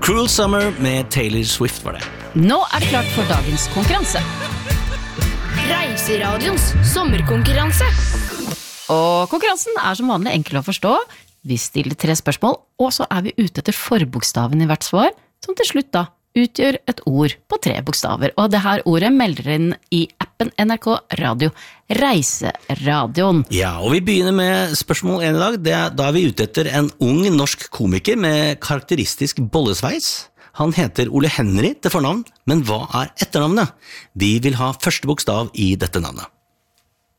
Cruel Summer med Taylor Swift var det. Nå det klart for dagens konkurranse. Reiseradions sommerkonkurranse. Og konkurransen som vanlig enkel å forstå. Vi stiller 3 spørsmål, og så vi ute etter forbokstaven i hvert svar, som til slutt da utgjør et ord på 3 bokstaver. Og det her ordet melder inn i appen NRK Radio, Reiseradioen. Ja, og vi begynner med spørsmål 1 i dag. Da vi ute etter en ung norsk komiker med karakteristisk bollesveis. Han heter Ole Henry til fornavn, men hva etternavnet? Vi vil ha første bokstav i dette navnet.